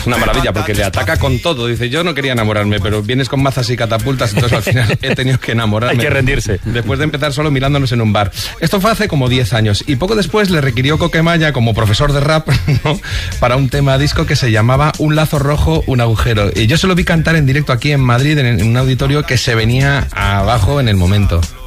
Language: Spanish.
Una maravilla, porque le ataca con todo. Dice, yo no quería enamorarme, pero vienes con mazas y catapultas, entonces al final he tenido que enamorarme. Hay que rendirse. Después de empezar solo mirándonos en un bar. Esto fue hace como 10 años. Y poco después le requirió Coquemaya como profesor de rap, ¿no?, para un tema disco que se llamaba Un lazo rojo, un agujero. Y yo se lo vi cantar en directo aquí en Madrid, en un auditorio que se venía abajo en el momento.